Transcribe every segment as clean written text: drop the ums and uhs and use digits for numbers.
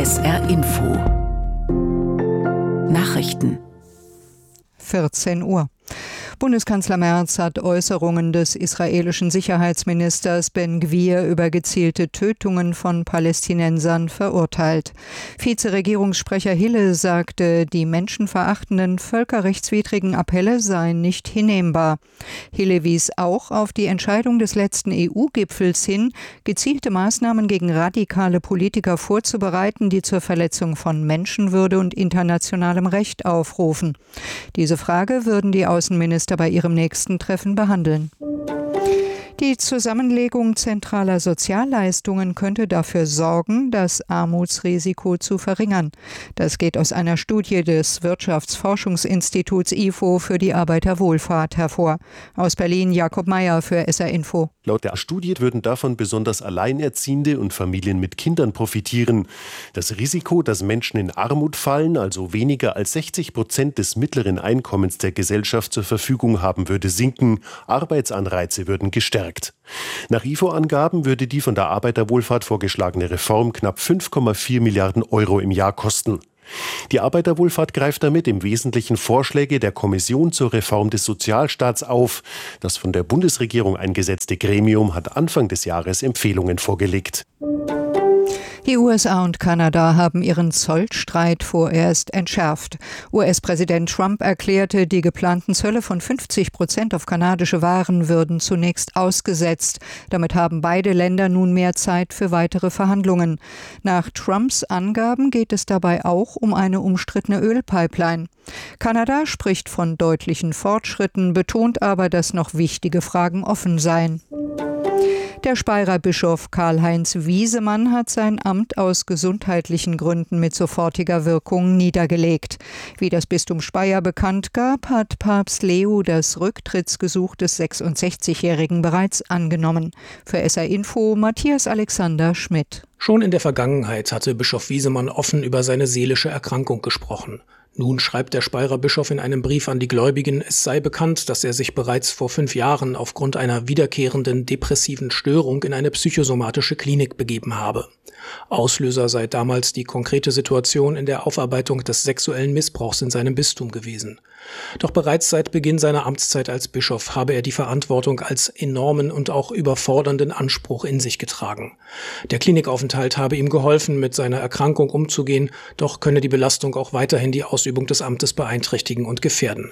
SR Info Nachrichten 14 Uhr. Bundeskanzler Merz hat Äußerungen des israelischen Sicherheitsministers Ben-Gvir über gezielte Tötungen von Palästinensern verurteilt. Vizeregierungssprecher Hille sagte, die menschenverachtenden, völkerrechtswidrigen Appelle seien nicht hinnehmbar. Hille wies auch auf die Entscheidung des letzten EU-Gipfels hin, gezielte Maßnahmen gegen radikale Politiker vorzubereiten, die zur Verletzung von Menschenwürde und internationalem Recht aufrufen. Diese Frage würden die Außenminister bei ihrem nächsten Treffen behandeln. Die Zusammenlegung zentraler Sozialleistungen könnte dafür sorgen, das Armutsrisiko zu verringern. Das geht aus einer Studie des Wirtschaftsforschungsinstituts IFO für die Arbeiterwohlfahrt hervor. Aus Berlin Jakob Meyer für SR Info. Laut der Studie würden davon besonders Alleinerziehende und Familien mit Kindern profitieren. Das Risiko, dass Menschen in Armut fallen, also weniger als 60% des mittleren Einkommens der Gesellschaft zur Verfügung haben, würde sinken. Arbeitsanreize würden gestärkt. Nach IFO-Angaben würde die von der Arbeiterwohlfahrt vorgeschlagene Reform knapp 5,4 Milliarden Euro im Jahr kosten. Die Arbeiterwohlfahrt greift damit im Wesentlichen Vorschläge der Kommission zur Reform des Sozialstaats auf. Das von der Bundesregierung eingesetzte Gremium hat Anfang des Jahres Empfehlungen vorgelegt. Die USA und Kanada haben ihren Zollstreit vorerst entschärft. US-Präsident Trump erklärte, die geplanten Zölle von 50% auf kanadische Waren würden zunächst ausgesetzt. Damit haben beide Länder nun mehr Zeit für weitere Verhandlungen. Nach Trumps Angaben geht es dabei auch um eine umstrittene Ölpipeline. Kanada spricht von deutlichen Fortschritten, betont aber, dass noch wichtige Fragen offen seien. Der Speyerer Bischof Karl-Heinz Wiesemann hat sein Amt aus gesundheitlichen Gründen mit sofortiger Wirkung niedergelegt. Wie das Bistum Speyer bekannt gab, hat Papst Leo das Rücktrittsgesuch des 66-Jährigen bereits angenommen. Für SR Info Matthias Alexander Schmidt. Schon in der Vergangenheit hatte Bischof Wiesemann offen über seine seelische Erkrankung gesprochen. Nun schreibt der Speyerer Bischof in einem Brief an die Gläubigen, es sei bekannt, dass er sich bereits vor 5 Jahren aufgrund einer wiederkehrenden depressiven Störung in eine psychosomatische Klinik begeben habe. Auslöser sei damals die konkrete Situation in der Aufarbeitung des sexuellen Missbrauchs in seinem Bistum gewesen. Doch bereits seit Beginn seiner Amtszeit als Bischof habe er die Verantwortung als enormen und auch überfordernden Anspruch in sich getragen. Der Klinikaufenthalt habe ihm geholfen, mit seiner Erkrankung umzugehen, doch könne die Belastung auch weiterhin die Ausübung des Amtes beeinträchtigen und gefährden.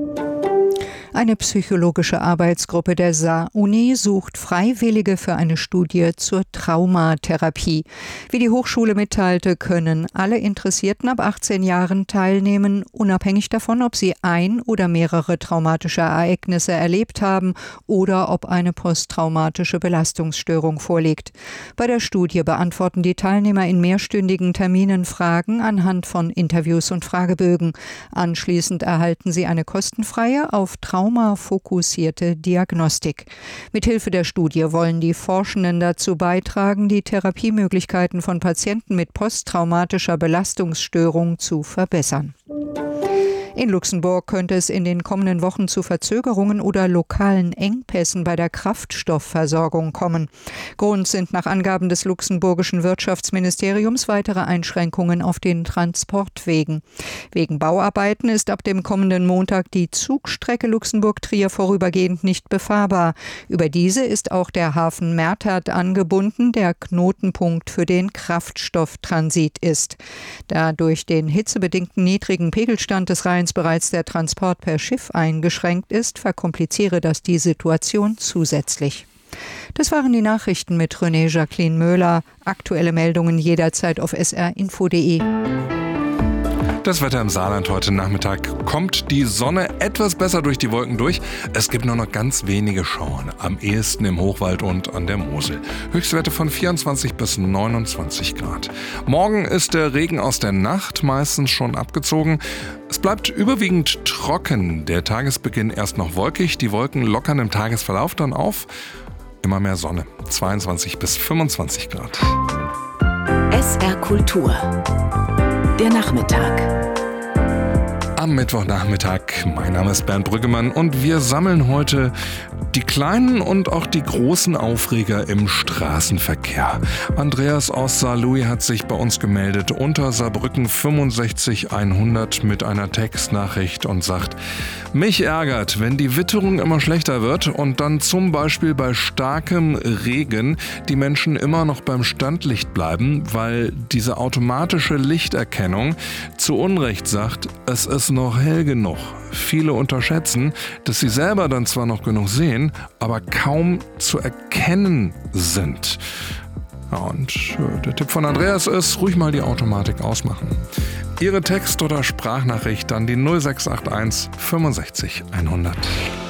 Eine psychologische Arbeitsgruppe der Saar-Uni sucht Freiwillige für eine Studie zur Traumatherapie. Wie die Hochschule mitteilte, können alle Interessierten ab 18 Jahren teilnehmen, unabhängig davon, ob sie ein oder mehrere traumatische Ereignisse erlebt haben oder ob eine posttraumatische Belastungsstörung vorliegt. Bei der Studie beantworten die Teilnehmer in mehrstündigen Terminen Fragen anhand von Interviews und Fragebögen. Anschließend erhalten sie eine kostenfreie, auf traumafokussierte Diagnostik. Mithilfe der Studie wollen die Forschenden dazu beitragen, die Therapiemöglichkeiten von Patienten mit posttraumatischer Belastungsstörung zu verbessern. In Luxemburg könnte es in den kommenden Wochen zu Verzögerungen oder lokalen Engpässen bei der Kraftstoffversorgung kommen. Grund sind nach Angaben des luxemburgischen Wirtschaftsministeriums weitere Einschränkungen auf den Transportwegen. Wegen Bauarbeiten ist ab dem kommenden Montag die Zugstrecke Luxemburg-Trier vorübergehend nicht befahrbar. Über diese ist auch der Hafen Mertert angebunden, der Knotenpunkt für den Kraftstofftransit ist. Da durch den hitzebedingten niedrigen Pegelstand des Rheins bereits der Transport per Schiff eingeschränkt ist, verkompliziere das die Situation zusätzlich. Das waren die Nachrichten mit René Jacqueline Möhler. Aktuelle Meldungen jederzeit auf srinfo.de. Das Wetter im Saarland heute Nachmittag: kommt die Sonne etwas besser durch die Wolken durch. Es gibt nur noch ganz wenige Schauern, am ehesten im Hochwald und an der Mosel. Höchstwerte von 24 bis 29 Grad. Morgen ist der Regen aus der Nacht meistens schon abgezogen. Es bleibt überwiegend trocken. Der Tagesbeginn erst noch wolkig. Die Wolken lockern im Tagesverlauf dann auf. Immer mehr Sonne. 22 bis 25 Grad. SR Kultur. Der Nachmittag. Am Mittwochnachmittag. Mein Name ist Bernd Brüggemann und wir sammeln heute Die kleinen und auch die großen Aufreger im Straßenverkehr. Andreas aus Saarlouis hat sich bei uns gemeldet unter Saarbrücken 65 100 mit einer Textnachricht und sagt: Mich ärgert, wenn die Witterung immer schlechter wird und dann zum Beispiel bei starkem Regen die Menschen immer noch beim Standlicht bleiben, weil diese automatische Lichterkennung zu Unrecht sagt, es ist noch hell genug. Viele unterschätzen, dass sie selber dann zwar noch genug sehen, aber kaum zu erkennen sind. Ja, und der Tipp von Andreas ist, ruhig mal die Automatik ausmachen. Ihre Text- oder Sprachnachricht an die 0681 65 100.